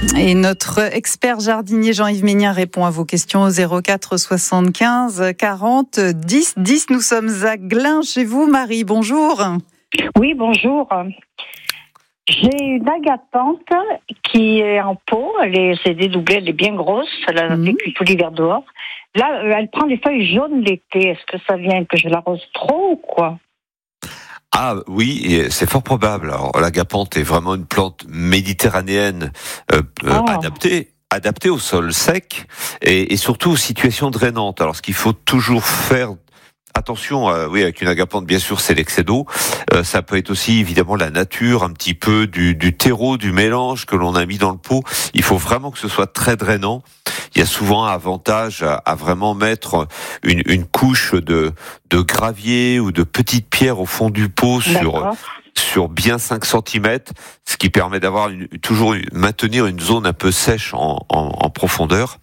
Et notre expert jardinier Jean-Yves Ménien répond à vos questions au 04 75 40 10 10. Nous sommes à Glun chez vous, Marie. Bonjour. Oui, bonjour. J'ai une agapante qui est en pot, c'est dédoublé, elle est bien grosse, elle a vécu tout l'hiver dehors. Là, elle prend des feuilles jaunes l'été. Est-ce que ça vient que je l'arrose trop ou quoi ? Ah oui, c'est fort probable. Alors l'agapante est vraiment une plante méditerranéenne adaptée au sol sec et surtout aux situations drainantes. Alors ce qu'il faut toujours faire attention, avec une agapante, bien sûr, c'est l'excès d'eau. Ça peut être aussi, évidemment, la nature, un petit peu du terreau, du mélange que l'on a mis dans le pot. Il faut vraiment que ce soit très drainant. Il y a souvent un avantage à vraiment mettre une couche de gravier ou de petites pierres au fond du pot sur bien 5 cm, ce qui permet d'avoir maintenir une zone un peu sèche en profondeur.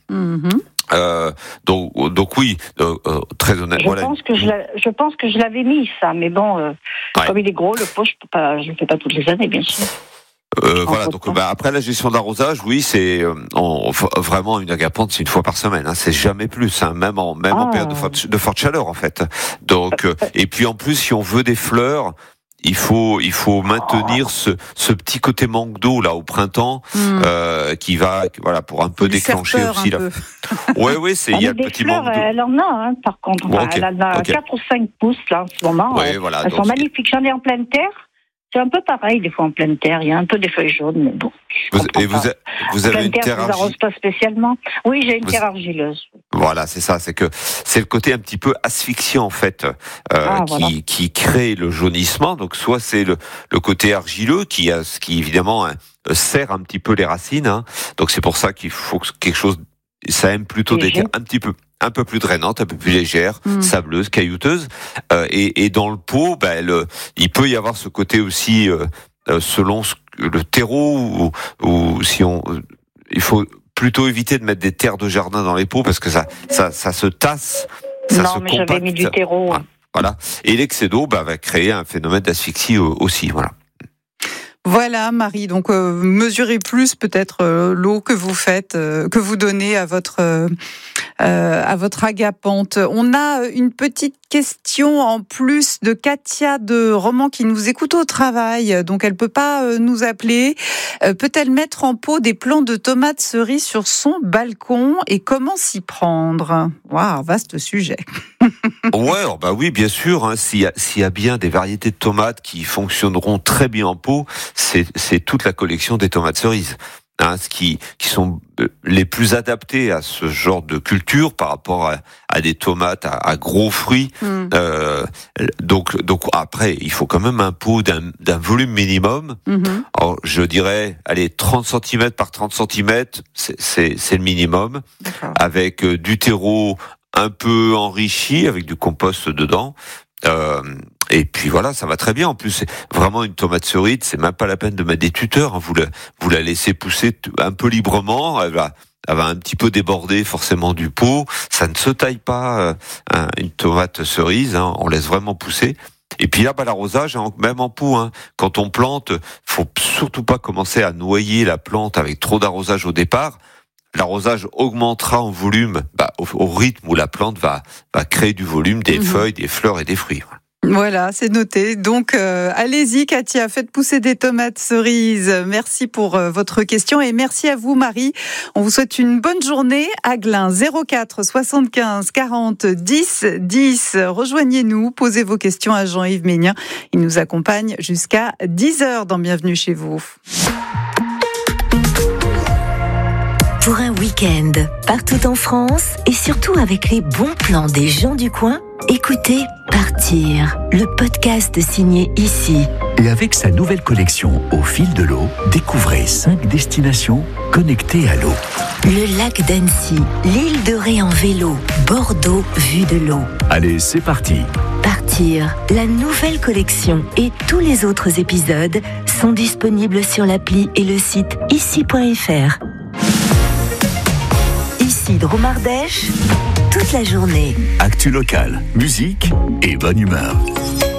Donc oui, très honnêtement. Je pense que je l'avais mis ça, mais bon, comme il est gros, le pot, je le fais pas toutes les années, bien sûr. Donc après la gestion d'arrosage, oui, c'est vraiment une agapante, c'est une fois par semaine, hein, c'est jamais plus, hein, même en période de forte chaleur en fait. Donc et puis en plus, si on veut des fleurs, il faut maintenir ce petit côté manque d'eau là au printemps qui va pour un peu déclencher aussi là. Oui, il y a le petit fleurs, manque d'eau. Elle en a par contre. Elle en a 4 ou 5 pouces là en ce moment. Elles sont magnifiques. J'en ai en pleine terre. C'est un peu pareil des fois en pleine terre. Il y a un peu des feuilles jaunes, mais bon. Vous avez une terre argileuse. Je n'arrose pas spécialement. Oui, j'ai une terre argileuse. Voilà, c'est ça. C'est le côté un petit peu asphyxiant en fait qui crée le jaunissement. Donc soit c'est le côté argileux qui évidemment serre un petit peu les racines. Hein. Donc c'est pour ça qu'il faut quelque chose. Ça aime plutôt des terres un peu plus drainante, un peu plus légère, sableuse, caillouteuse. Et dans le pot, il peut y avoir ce côté aussi, selon le terreau, ou si il faut plutôt éviter de mettre des terres de jardin dans les pots parce que ça se tasse, ça se compacte. J'avais mis du terreau. Voilà. Et l'excès d'eau, va créer un phénomène d'asphyxie aussi, voilà. Voilà, Marie. Donc, mesurez plus peut-être l'eau que vous faites, que vous donnez à votre agapante. On a une petite question en plus de Katia de Romans qui nous écoute au travail. Donc, elle peut pas nous appeler. Peut-elle mettre en pot des plants de tomates cerises sur son balcon et comment s'y prendre ? Waouh, vaste sujet. Oui, bien sûr. Hein, s'il y a bien des variétés de tomates qui fonctionneront très bien en pot, c'est toute la collection des tomates cerises. Hein, qui sont les plus adaptés à ce genre de culture par rapport à des tomates à gros fruits. Donc après, il faut quand même un pot d'un volume minimum. Alors, je dirais, 30 cm par 30 cm, c'est le minimum. D'accord. Avec du terreau un peu enrichi, avec du compost dedans. Et puis voilà, ça va très bien. En plus, c'est vraiment une tomate cerise, c'est même pas la peine de mettre des tuteurs. Hein. Vous la laissez pousser un peu librement. Elle va un petit peu déborder forcément du pot. Ça ne se taille pas une tomate cerise. Hein. On laisse vraiment pousser. Et puis là, l'arrosage, même en pot, hein, quand on plante, faut surtout pas commencer à noyer la plante avec trop d'arrosage au départ. L'arrosage augmentera en volume au rythme où la plante va créer du volume, des feuilles, des fleurs et des fruits. Voilà, c'est noté. Donc, allez-y, Katia, faites pousser des tomates cerises. Merci pour votre question et merci à vous, Marie. On vous souhaite une bonne journée à Glun. 04 75 40 10 10. Rejoignez-nous, posez vos questions à Jean-Yves Ménien. Il nous accompagne jusqu'à 10h dans Bienvenue chez vous. Pour un week-end, partout en France et surtout avec les bons plans des gens du coin, écoutez Partir, le podcast signé Ici. Et avec sa nouvelle collection Au fil de l'eau, découvrez 5 destinations connectées à l'eau. Le lac d'Annecy, l'île de Ré en vélo, Bordeaux vue de l'eau. Allez, c'est parti. Partir, la nouvelle collection et tous les autres épisodes sont disponibles sur l'appli et le site ici.fr. Ici Dromardèche, toute la journée. Actu locale, musique et bonne humeur.